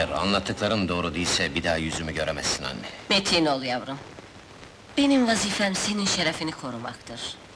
Eğer anlattıkların doğru değilse bir daha yüzümü göremezsin anne. Metin ol yavrum. Benim vazifem senin şerefini korumaktır.